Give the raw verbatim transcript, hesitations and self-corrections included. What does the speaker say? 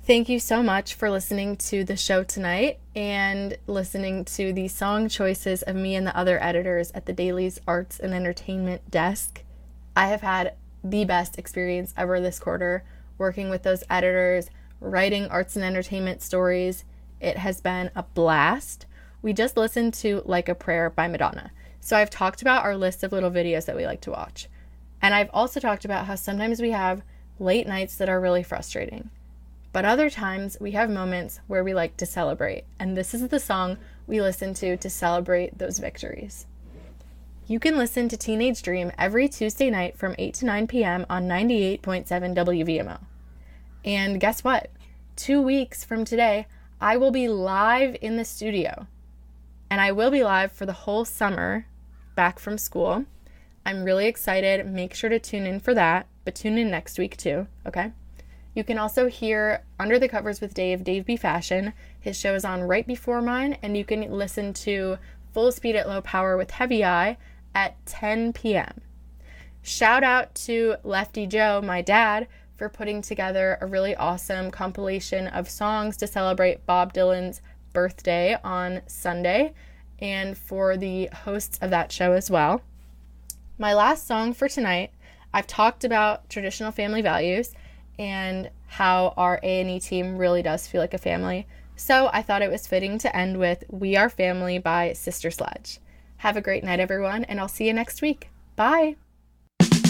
Thank you so much for listening to the show tonight and listening to the song choices of me and the other editors at the Daily's Arts and Entertainment desk. I have had the best experience ever this quarter working with those editors, writing arts and entertainment stories. It has been a blast. We just listened to Like a Prayer by Madonna. So I've talked about our list of little videos that we like to watch. And I've also talked about how sometimes we have late nights that are really frustrating. But other times we have moments where we like to celebrate. And this is the song we listen to to celebrate those victories. You can listen to Teenage Dream every Tuesday night from eight to nine p.m. on ninety-eight point seven W V M O. And guess what? Two weeks from today, I will be live in the studio. And I will be live for the whole summer back from school. I'm really excited. Make sure to tune in for that, but tune in next week too, okay? You can also hear Under the Covers with Dave, Dave B. Fashion. His show is on right before mine, and you can listen to Full Speed at Low Power with Heavy Eye at ten p.m. Shout out to Lefty Joe, my dad, for putting together a really awesome compilation of songs to celebrate Bob Dylan's birthday on Sunday, and for the hosts of that show as well. My last song for tonight, I've talked about traditional family values and how our A and E team really does feel like a family. So I thought it was fitting to end with We Are Family by Sister Sledge. Have a great night, everyone, and I'll see you next week. Bye!